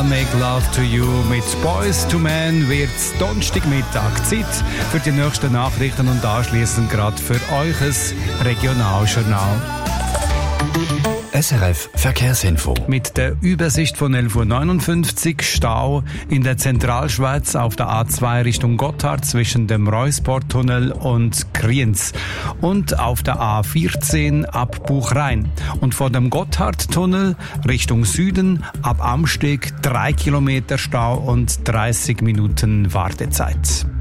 Make Love to You mit Boys to Men wird Donnerstagmittag Zeit für die nächsten Nachrichten und anschließend gerade für euch ein Regionaljournal. SRF Verkehrsinfo. Mit der Übersicht von 11.59 Uhr Stau in der Zentralschweiz auf der A2 Richtung Gotthard zwischen dem Reusporttunnel und Kriens und auf der A14 ab Buchrhein und vor dem Gotthardtunnel Richtung Süden ab Amsteg 3 Kilometer Stau und 30 Minuten Wartezeit.